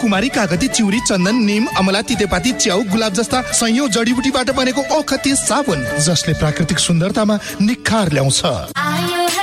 कुमारी, कागती, चिउरी, चन्दन, नीम, अमला, तितेपाती, च्याउ, गुलाब जस्ता सयौं जडीबुटीबाट बनेको औखती साबुन, जसले प्राकृतिक सुन्दरतामा निखार ल्याउँछ।